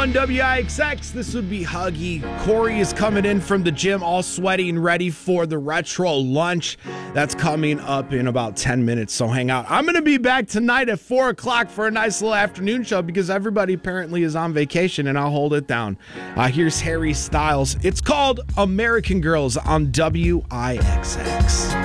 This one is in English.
on WIXX. This would be Huggy. Corey is coming in from the gym all sweaty and ready for the retro lunch. That's coming up in about 10 minutes, so hang out. I'm going to be back tonight at 4 o'clock for a nice little afternoon show because everybody apparently is on vacation, and I'll hold it down. Here's Harry Styles. It's called American Girls on WIXX.